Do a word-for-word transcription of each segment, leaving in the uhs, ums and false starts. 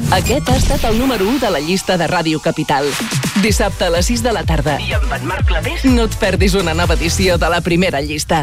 Aquest ha estat el número u de la llista de Ràdio Capital. Dissabte a les sis de la tarda. I amb en Marc Clavés no et perdis una nova edició de la primera llista.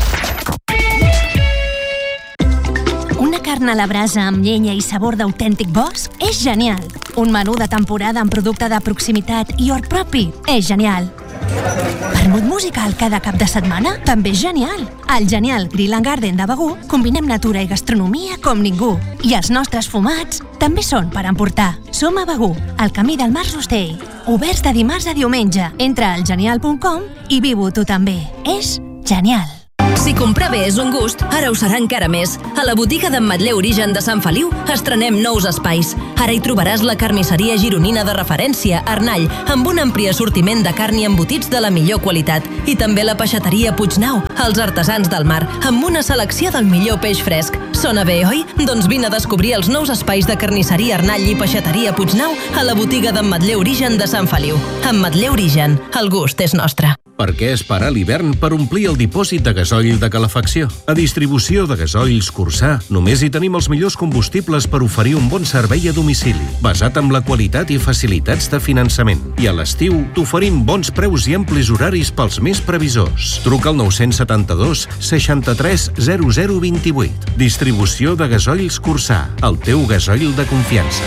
Una carn a la brasa amb llenya i sabor d'autèntic bosc és genial. Un menú de temporada amb producte de proximitat i hort propi és genial. Vermut musical cada cap de setmana també és genial. Al genial Grill and Garden de Begur combinem natura i gastronomia com ningú. I els nostres fumats també són per emportar. Som a Begur, al camí del Mas Rostell. Oberts de dimarts a diumenge. Entra al genial punt com i viu-ho tu també. És genial. Si comprar bé és un gust, ara ho serà encara més. A la botiga d'Ametller Origen de Sant Feliu estrenem nous espais. Ara hi trobaràs la carnisseria gironina de referència, Arnall, amb un ampli assortiment de carn i embotits de la millor qualitat. I també la peixateria Puignau, els artesans del mar, amb una selecció del millor peix fresc. Sona bé, oi? Doncs vine a descobrir els nous espais de carnisseria Arnall i peixateria Puignau a la botiga d'Ametller Origen de Sant Feliu. Ametller Origen, el gust és nostre. Per què esperar l'hivern per omplir el dipòsit de gasoil de calefacció? A Distribució de Gasoils Cursà només hi tenim els millors combustibles per oferir un bon servei a domicili, basat en la qualitat i facilitats de finançament. I a l'estiu t'oferim bons preus i amplis horaris pels més previsors. Truca al nou setanta-dos seixanta-tres zero zero vint-i-vuit. Distribució de Gasoils Cursà, el teu gasoil de confiança.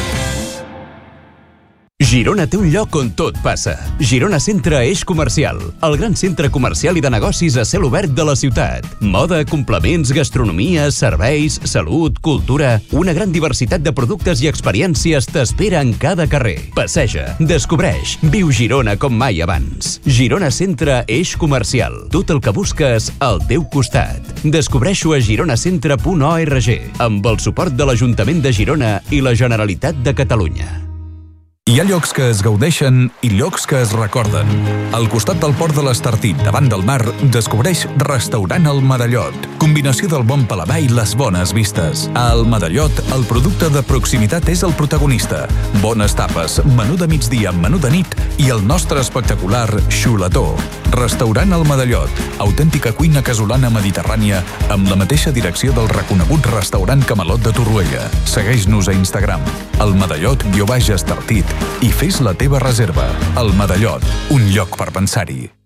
Girona té un lloc on tot passa. Girona Centre Eix Comercial, el gran centre comercial i de negocis a cel obert de la ciutat. Moda, complements, gastronomia, serveis, salut, cultura... Una gran diversitat de productes i experiències t'espera en cada carrer. Passeja, descobreix, viu Girona com mai abans. Girona Centre Eix Comercial. Tot el que busques al teu costat. Descobreix-ho a gironacentre punt org, amb el suport de l'Ajuntament de Girona i la Generalitat de Catalunya. Hi ha llocs que es gaudeixen i llocs que es recorden. Al costat del port de l'Estartit, davant del mar, descobreix Restaurant El Medallot. Combinació del bon paladar i les bones vistes. Al Medallot, el producte de proximitat és el protagonista. Bones tapes, menú de migdia, menú de nit i el nostre espectacular xuletó. Restaurant El Medallot, autèntica cuina casolana mediterrània amb la mateixa direcció del reconegut restaurant Camelot de Torroella. Segueix-nos a Instagram, El Medallot guió baix Estartit, i fes la teva reserva. El Medallot, un lloc per pensar-hi.